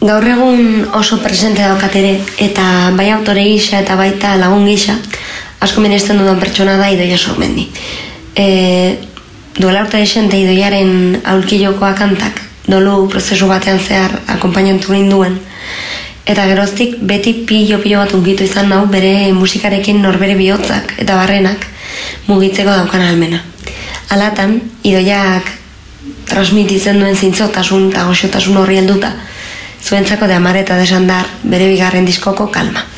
Gaur egun oso presente daukat ere, eta bai autore gisa eta baita lagun gisa, asko minesten dudan pertsona da Idoia Sormendi. Duela urte desente Idoiaren aulkilokoa kantak, dolu prozesu batean zehar akonpainatu ninduen, eta geroztik beti pilo bat unkitu izan nau bere musikarekin norbere bihotzak eta barrenak mugitzeko daukan ahalmena. Alatan, Idoiak transmititzen duen zintzotasun eta goxotasun horri helduta, zuentzako de amar eta desandar bere bigarren diskoko Kalma.